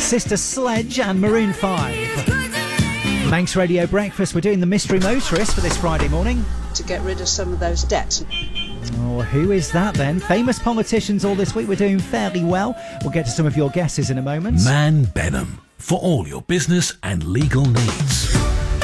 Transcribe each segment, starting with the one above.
Sister Sledge and Maroon 5. Manx Radio Breakfast. We're doing the Mystery Motorist for this Friday morning. To get rid of some of those debts. Oh, who is that then? Famous politicians all this week. We're doing fairly well. We'll get to some of your guesses in a moment. Man Benham, for all your business and legal needs.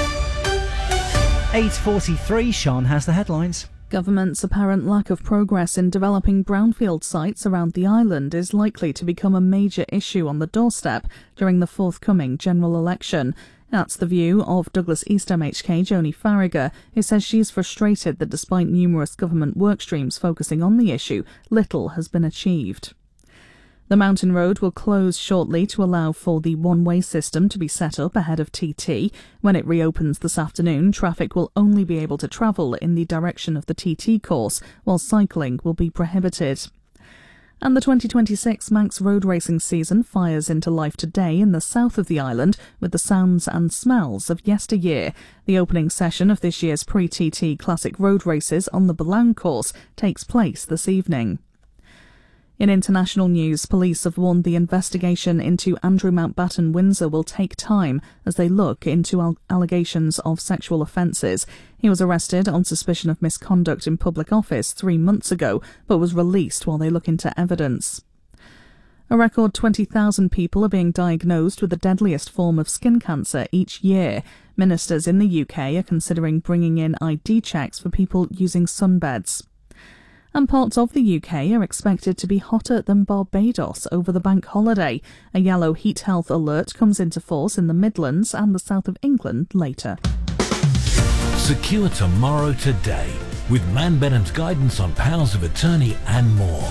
8:43, Sean has the headlines. Government's apparent lack of progress in developing brownfield sites around the island is likely to become a major issue on the doorstep during the forthcoming general election. That's the view of Douglas East MHK Joni Farragher, who says she's frustrated that despite numerous government work streams focusing on the issue, little has been achieved. The mountain road will close shortly to allow for the one-way system to be set up ahead of TT. When it reopens this afternoon, traffic will only be able to travel in the direction of the TT course, while cycling will be prohibited. And the 2026 Manx road racing season fires into life today in the south of the island with the sounds and smells of yesteryear. The opening session of this year's pre-TT Classic Road Races on the Ballown course takes place this evening. In international news, police have warned the investigation into Andrew Mountbatten Windsor will take time as they look into allegations of sexual offences. He was arrested on suspicion of misconduct in public office 3 months ago, but was released while they look into evidence. A record 20,000 people are being diagnosed with the deadliest form of skin cancer each year. Ministers in the UK are considering bringing in ID checks for people using sunbeds. And parts of the UK are expected to be hotter than Barbados over the bank holiday. A yellow heat health alert comes into force in the Midlands and the south of England later. Secure tomorrow today with Man Benham's guidance on powers of attorney and more.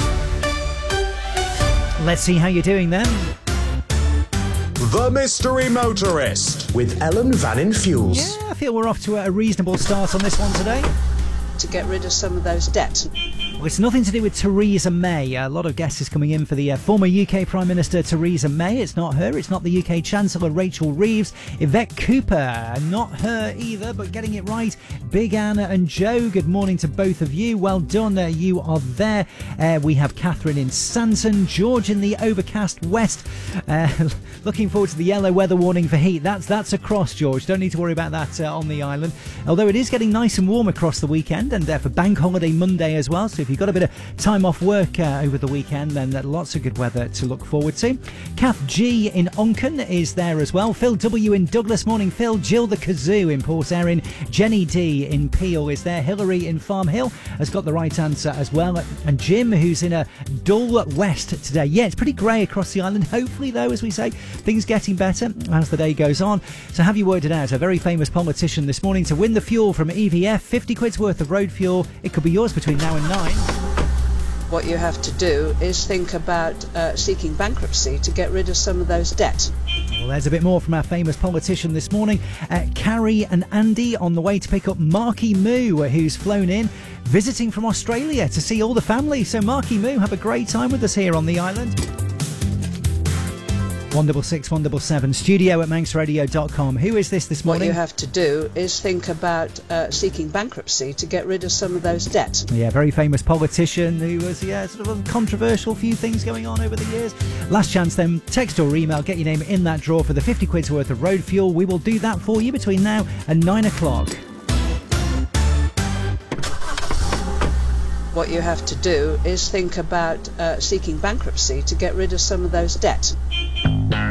Let's see how you're doing then. The Mystery Motorist with Ellen Vannin Fuels. Yeah, I feel we're off to a reasonable start on this one today. To get rid of some of those debts. Well, it's nothing to do with Theresa May. A lot of guesses coming in for the former UK Prime Minister Theresa May. It's not her. It's not the UK Chancellor Rachel Reeves. Yvette Cooper, not her either, but getting it right. Big Anna and Joe, good morning to both of you. Well done, you are there. We have Catherine in Santon, George in the overcast west. Looking forward to the yellow weather warning for heat. That's across, George. Don't need to worry about that on the island. Although it is getting nice and warm across the weekend, and for Bank Holiday Monday as well. So if you've got a bit of time off work over the weekend, then lots of good weather to look forward to. Kath G in Onken is there as well. Phil W in Douglas, morning Phil. Jill the Kazoo in Port Erin. Jenny D in Peel is there. Hilary in Farm Hill has got the right answer as well. And Jim, who's in a dull west today. Yeah, it's pretty grey across the island. Hopefully, though, as we say, things getting better as the day goes on. So have you worked it out? A very famous politician this morning to win the fuel from EVF. 50 quid's worth of road fuel. It could be yours between now and 9. What you have to do is think about seeking bankruptcy to get rid of some of those debts. Well, there's a bit more from our famous politician this morning. Carrie and Andy on the way to pick up Marky Moo, who's flown in, visiting from Australia to see all the family. So Marky Moo, have a great time with us here on the island. 166 177 studio at manxradio.com. Who is this morning? What you have to do is think about seeking bankruptcy to get rid of some of those debts. Yeah, very famous politician who was sort of a controversial few things going on over the years. Last chance then, text or email, get your name in that draw for the 50 quid's worth of road fuel. We will do that for you between now and 9 o'clock. What you have to do is think about seeking bankruptcy to get rid of some of those debts.